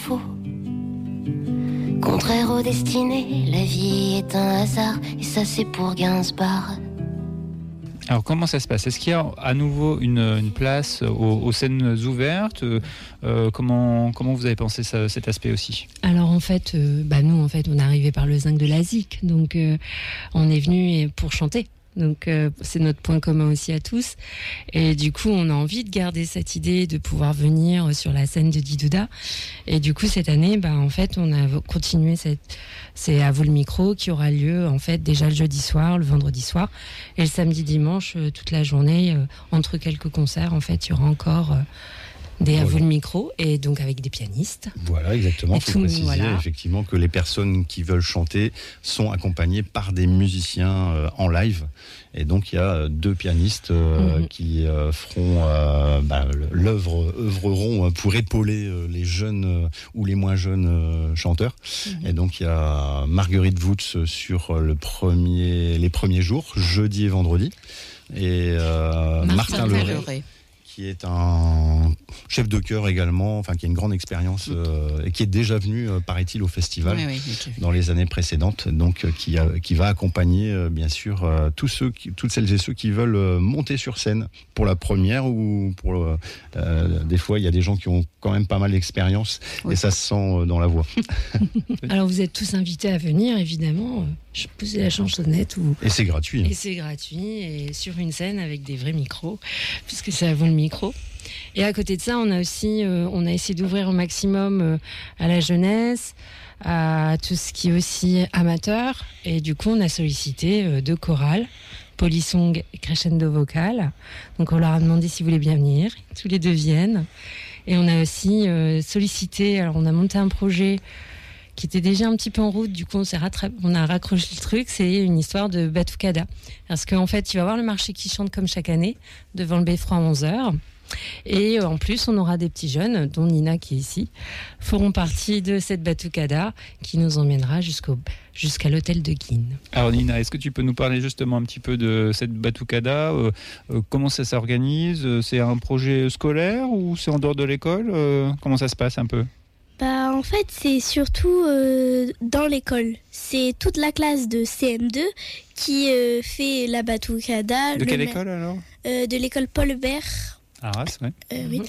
faux. Contraire aux destinées, la vie est un hasard, et ça c'est pour Gainsbourg. Alors comment ça se passe ? Est-ce qu'il y a à nouveau une place aux scènes ouvertes ? Comment vous avez pensé cet aspect aussi ? Alors en fait, nous on est arrivé par le zinc de la ZIC, donc on est venu pour chanter. Donc c'est notre point commun aussi à tous. Et du coup, on a envie de garder cette idée de pouvoir venir sur la scène de Didouda. Et du coup, cette année, on a continué c'est À vous le micro qui aura lieu en fait déjà le jeudi soir, le vendredi soir et le samedi dimanche toute la journée entre quelques concerts. En fait, il y aura encore À vous le micro, et donc avec des pianistes. Voilà, exactement. Il faut préciser effectivement que les personnes qui veulent chanter sont accompagnées par des musiciens en live. Et donc il y a 2 pianistes qui œuvreront pour épauler les jeunes ou les moins jeunes chanteurs. Et donc il y a Marguerite Woods sur les premiers jours, jeudi et vendredi, et Martin Leray, qui est un chef de chœur également, qui a une grande expérience et qui est déjà venu, paraît-il, au festival dans les années précédentes, donc qui va accompagner bien sûr toutes celles et ceux qui veulent monter sur scène pour la première ou pour des fois il y a des gens qui ont quand même pas mal d'expérience et ça se sent dans la voix. Alors vous êtes tous invités à venir, évidemment. Je posais la chansonnette. Et c'est gratuit. Et c'est gratuit, et sur une scène avec des vrais micros, puisque c'est À vous le micro. Et à côté de ça, on a essayé d'ouvrir au maximum à la jeunesse, à tout ce qui est aussi amateur. Et du coup, on a sollicité 2 chorales, Polysong et Crescendo Vocal. Donc on leur a demandé s'ils voulaient bien venir. Tous les 2 viennent. Et on a aussi sollicité, alors on a monté un projet qui était déjà un petit peu en route, du coup on a raccroché le truc, c'est une histoire de Batucada. Parce qu'en fait, il va y avoir le marché qui chante comme chaque année, devant le Beffroi à 11h. Et en plus, on aura des petits jeunes, dont Nina qui est ici, feront partie de cette Batucada qui nous emmènera jusqu'à l'hôtel de Guine. Alors Nina, est-ce que tu peux nous parler justement un petit peu de cette Batucada ? Comment ça s'organise ? C'est un projet scolaire ou c'est en dehors de l'école ? Comment ça se passe un peu ? En fait, c'est surtout dans l'école. C'est toute la classe de CM2 qui fait la Batucada. De quelle école alors ? De l'école Paul Bert. Arras, oui. Oui.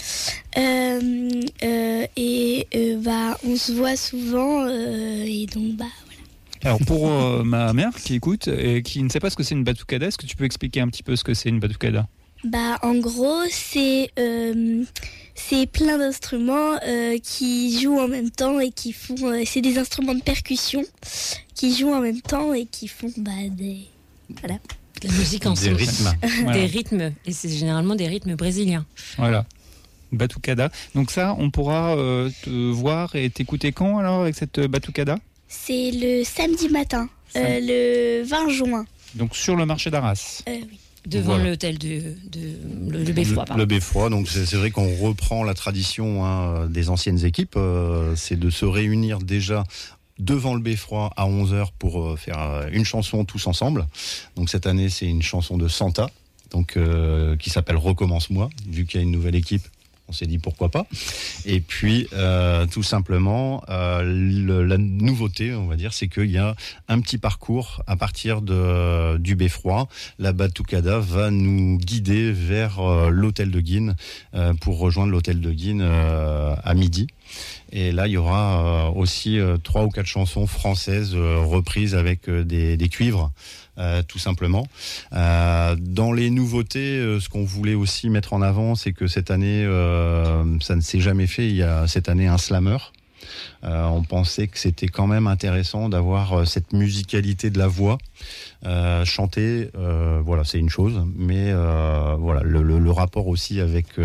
On se voit souvent et donc voilà. Alors pour ma mère qui écoute et qui ne sait pas ce que c'est une Batucada, est-ce que tu peux expliquer un petit peu ce que c'est une Batucada ? En gros, c'est plein d'instruments qui jouent en même temps et qui font... c'est des instruments de percussion qui jouent en même temps et qui font des... Voilà. La musique en des rythmes. Des rythmes, et c'est généralement des rythmes brésiliens. Voilà. Batucada. Donc ça, on pourra te voir et t'écouter quand alors avec cette Batucada ? C'est le samedi matin, le 20 juin. Donc sur le marché d'Arras. Oui. Devant l'hôtel le Beffroi. Le Beffroi, donc c'est vrai qu'on reprend la tradition des anciennes équipes, c'est de se réunir déjà devant le Beffroi à 11h pour faire une chanson tous ensemble. Donc cette année, c'est une chanson de Santa, donc qui s'appelle Recommence-moi, vu qu'il y a une nouvelle équipe. On s'est dit pourquoi pas. Et puis, tout simplement, la nouveauté, on va dire, c'est qu'il y a un petit parcours à partir du Beffroi. La Batucada va nous guider vers l'hôtel de Guine pour rejoindre l'hôtel de Guine à midi. Et là, il y aura aussi 3 ou 4 chansons françaises reprises avec des cuivres. Tout simplement. Dans les nouveautés, ce qu'on voulait aussi mettre en avant, c'est que cette année, ça ne s'est jamais fait. Il y a cette année un slammer. On pensait que c'était quand même intéressant d'avoir cette musicalité de la voix. Chanter, voilà, c'est une chose, mais voilà, le rapport aussi avec